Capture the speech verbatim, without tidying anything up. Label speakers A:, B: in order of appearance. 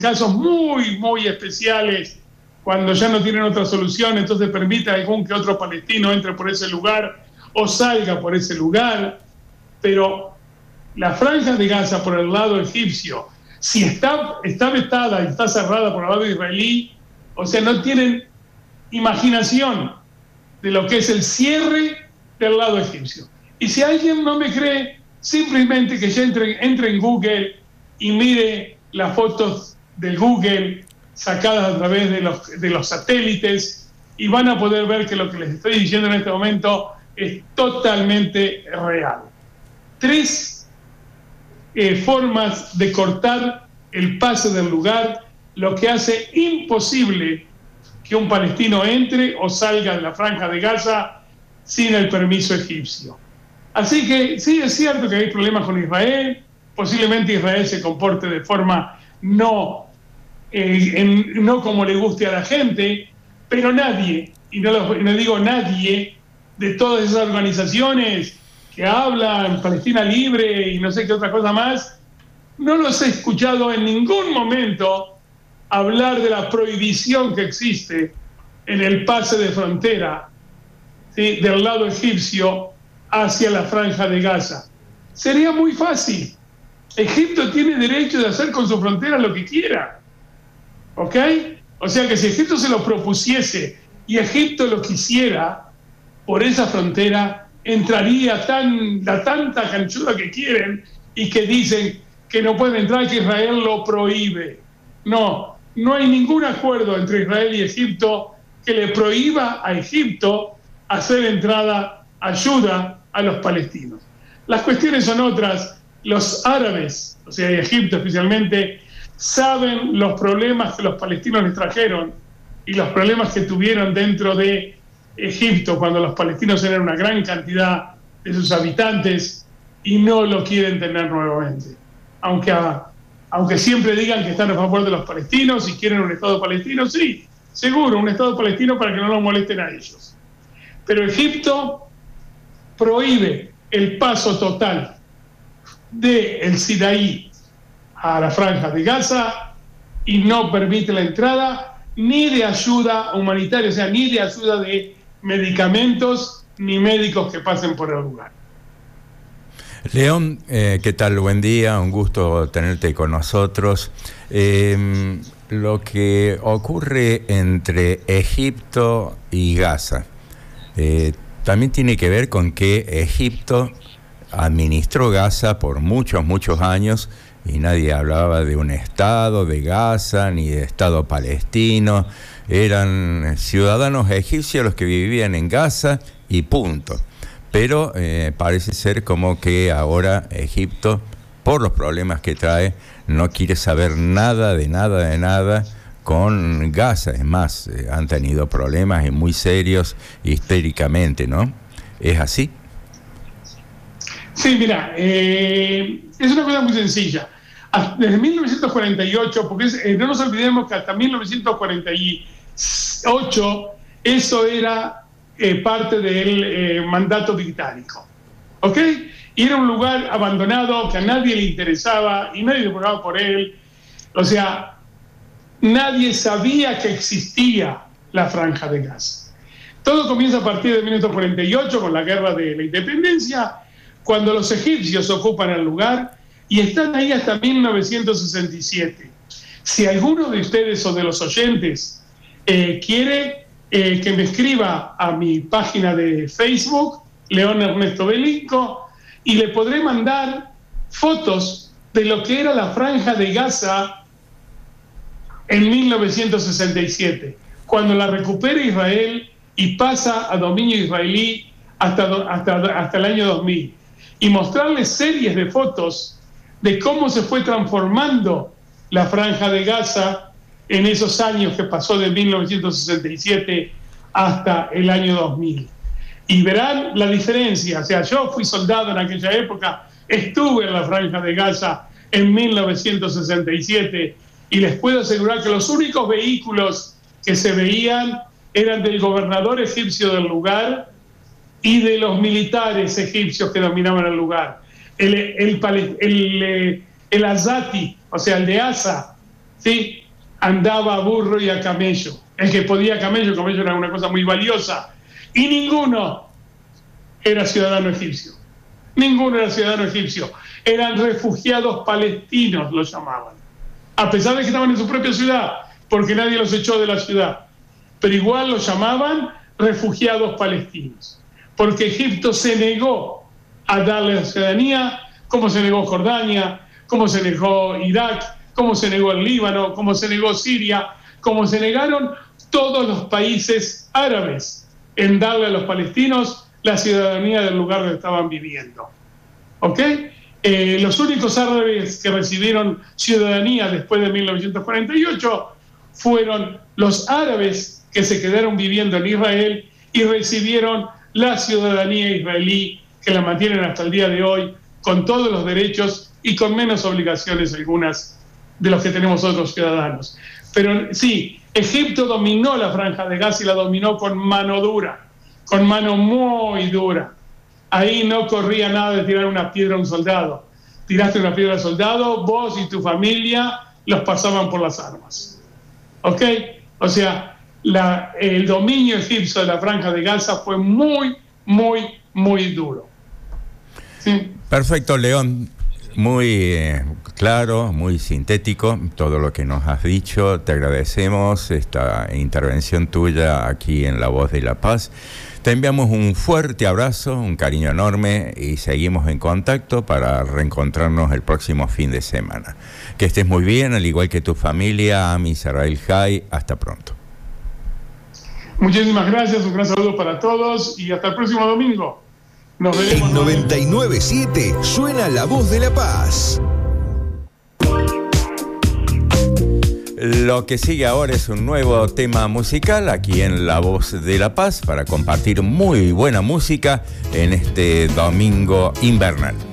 A: casos muy, muy especiales, cuando ya no tienen otra solución, entonces permite a algún que otro palestino entre por ese lugar o salga por ese lugar. Pero la franja de Gaza por el lado egipcio, si está, está vetada y está cerrada por el lado israelí, o sea, no tienen imaginación de lo que es el cierre del lado egipcio. Y si alguien no me cree, simplemente que ya entre, entre en Google y mire las fotos del Google sacadas a través de los, de los satélites, y van a poder ver que lo que les estoy diciendo en este momento es totalmente real. Tres eh, formas de cortar el pase del lugar, lo que hace imposible que un palestino entre o salga de la franja de Gaza sin el permiso egipcio. Así que sí, es cierto que hay problemas con Israel, posiblemente Israel se comporte de forma no, eh, en, no como le guste a la gente, pero nadie, y no, lo, no digo nadie, de todas esas organizaciones que hablan Palestina Libre y no sé qué otra cosa más, no los he escuchado en ningún momento hablar de la prohibición que existe en el pase de frontera, ¿sí?, del lado egipcio hacia la franja de Gaza. Sería muy fácil. Egipto tiene derecho de hacer con su frontera lo que quiera. ¿Ok? O sea que si Egipto se lo propusiese y Egipto lo quisiera, por esa frontera entraría tan, la tanta canchuda que quieren y que dicen que no pueden entrar, que Israel lo prohíbe. No, no hay ningún acuerdo entre Israel y Egipto que le prohíba a Egipto hacer entrada ayuda a los palestinos. Las cuestiones son otras. Los árabes, o sea, Egipto especialmente, saben los problemas que los palestinos les trajeron y los problemas que tuvieron dentro de Egipto cuando los palestinos eran una gran cantidad de sus habitantes y no lo quieren tener nuevamente. Aunque, a, aunque siempre digan que están a favor de los palestinos y quieren un Estado palestino, sí, seguro, un Estado palestino para que no los molesten a ellos. Pero Egipto prohíbe el paso total del Sinaí a la franja de Gaza y no permite la entrada ni de ayuda humanitaria, o sea, ni de ayuda de medicamentos ni médicos que pasen por el lugar.
B: León, eh, ¿qué tal? Buen día, un gusto tenerte con nosotros. Eh, lo que ocurre entre Egipto y Gaza eh, también tiene que ver con que Egipto administró Gaza por muchos, muchos años y nadie hablaba de un Estado de Gaza ni de Estado palestino. Eran ciudadanos egipcios los que vivían en Gaza y punto. Pero eh, parece ser como que ahora Egipto, por los problemas que trae, no quiere saber nada de nada de nada con Gaza. Es más, eh, han tenido problemas y muy serios históricamente, ¿no? ¿Es así?
A: Sí, mira, eh, es una cosa muy sencilla. Desde mil novecientos cuarenta y ocho, porque es, eh, no nos olvidemos que hasta mil novecientos cuarenta y ocho eso era eh, parte del eh, mandato británico, ¿ok? Y era un lugar abandonado que a nadie le interesaba y nadie le preocupaba por él. O sea, nadie sabía que existía la Franja de Gaza. Todo comienza a partir de mil novecientos cuarenta y ocho con la Guerra de la Independencia, cuando los egipcios ocupan el lugar y están ahí hasta mil novecientos sesenta y siete. Si alguno de ustedes o de los oyentes eh, quiere eh, que me escriba a mi página de Facebook, León Ernesto Belinco, y le podré mandar fotos de lo que era la Franja de Gaza en mil novecientos sesenta y siete, cuando la recupera Israel y pasa a dominio israelí hasta, hasta, hasta el año dos mil. Y mostrarles series de fotos de cómo se fue transformando la Franja de Gaza en esos años que pasó de mil novecientos sesenta y siete hasta el año dos mil. Y verán la diferencia. O sea, yo fui soldado en aquella época, estuve en la Franja de Gaza en mil novecientos sesenta y siete y les puedo asegurar que los únicos vehículos que se veían eran del gobernador egipcio del lugar y de los militares egipcios que dominaban el lugar. El, el, el, el, el Azati, o sea, el de Asa, ¿sí? Andaba a burro y a camello. El que podía camello, camello era una cosa muy valiosa. Y ninguno era ciudadano egipcio. Ninguno era ciudadano egipcio. Eran refugiados palestinos, los llamaban. A pesar de que estaban en su propia ciudad, porque nadie los echó de la ciudad. Pero igual los llamaban refugiados palestinos. Porque Egipto se negó a darle la ciudadanía, como se negó Jordania, como se negó Irak, como se negó el Líbano, como se negó Siria, como se negaron todos los países árabes en darle a los palestinos la ciudadanía del lugar donde estaban viviendo. ¿Ok? Eh, los únicos árabes que recibieron ciudadanía después de mil novecientos cuarenta y ocho fueron los árabes que se quedaron viviendo en Israel y recibieron la ciudadanía israelí, que la mantienen hasta el día de hoy, con todos los derechos y con menos obligaciones algunas de los que tenemos otros ciudadanos. Pero sí, Egipto dominó la Franja de Gaza y la dominó con mano dura, con mano muy dura. Ahí no corría nada de tirar una piedra a un soldado. Tiraste una piedra al soldado, vos y tu familia los pasaban por las armas. ¿Ok? O sea, la, el dominio egipcio de la Franja de Gaza fue muy, muy, muy duro. ¿Sí?
B: Perfecto, León. Muy eh, claro, muy sintético todo lo que nos has dicho. Te agradecemos esta intervención tuya aquí en La Voz de la Paz. Te enviamos un fuerte abrazo, un cariño enorme y seguimos en contacto para reencontrarnos el próximo fin de semana. Que estés muy bien, al igual que tu familia, Ami Israel Jai. Hasta pronto.
A: Muchísimas gracias, un gran saludo para todos y hasta el próximo domingo. Nos veremos.
C: En noventa y nueve punto siete suena La Voz de la Paz.
B: Lo que sigue ahora es un nuevo tema musical aquí en La Voz de la Paz para compartir muy buena música en este domingo invernal.